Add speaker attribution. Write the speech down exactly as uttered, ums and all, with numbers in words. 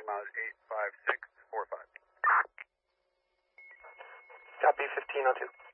Speaker 1: mileage eight five six four five.
Speaker 2: Copy fifteen oh two.